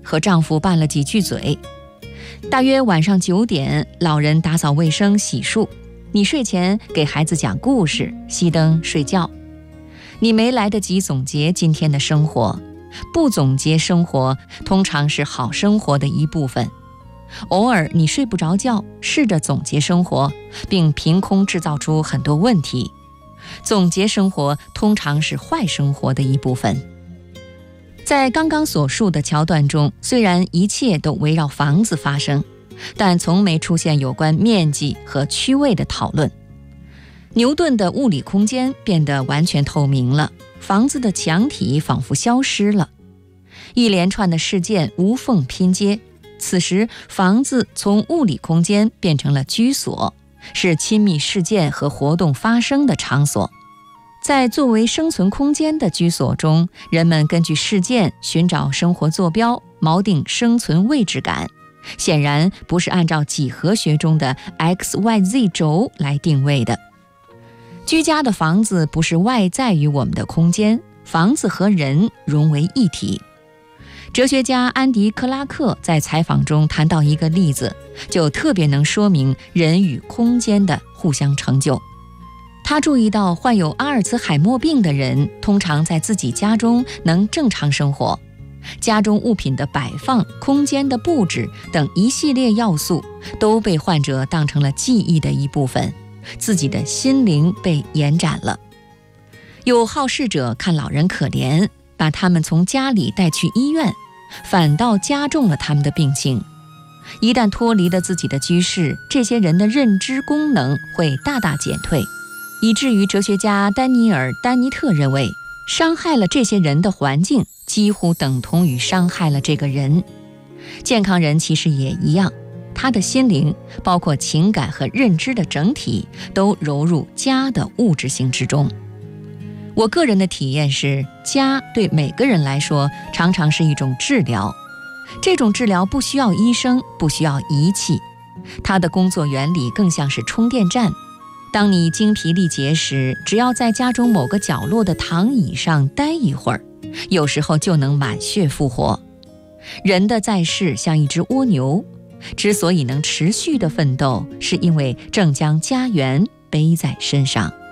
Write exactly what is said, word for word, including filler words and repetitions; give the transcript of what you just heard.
和丈夫拌了几句嘴。大约晚上九点，老人打扫卫生洗漱，你睡前给孩子讲故事，熄灯睡觉。你没来得及总结今天的生活，不总结生活通常是好生活的一部分。偶尔你睡不着觉，试着总结生活，并凭空制造出很多问题，总结生活通常是坏生活的一部分。在刚刚所述的桥段中，虽然一切都围绕房子发生，但从没出现有关面积和区位的讨论。牛顿的物理空间变得完全透明了，房子的墙体仿佛消失了。一连串的事件无缝拼接，此时房子从物理空间变成了居所，是亲密事件和活动发生的场所。在作为生存空间的居所中，人们根据事件寻找生活坐标，锚定生存位置感，显然不是按照几何学中的 X Y Z 轴来定位的。居家的房子不是外在于我们的空间，房子和人融为一体。哲学家安迪·克拉克在采访中谈到一个例子，就特别能说明人与空间的互相成就。他注意到患有阿尔茨海默病的人通常在自己家中能正常生活，家中物品的摆放、空间的布置等一系列要素都被患者当成了记忆的一部分，自己的心灵被延展了。有好事者看老人可怜，把他们从家里带去医院，反倒加重了他们的病情。一旦脱离了自己的居室，这些人的认知功能会大大减退，以至于哲学家丹尼尔·丹尼特认为，伤害了这些人的环境几乎等同于伤害了这个人。健康人其实也一样，他的心灵，包括情感和认知的整体，都揉入家的物质性之中。我个人的体验是，家对每个人来说常常是一种治疗。这种治疗不需要医生，不需要仪器，它的工作原理更像是充电站。当你精疲力竭时，只要在家中某个角落的躺椅上待一会儿，有时候就能满血复活。人的在世像一只蜗牛，之所以能持续的奋斗，是因为正将家园背在身上。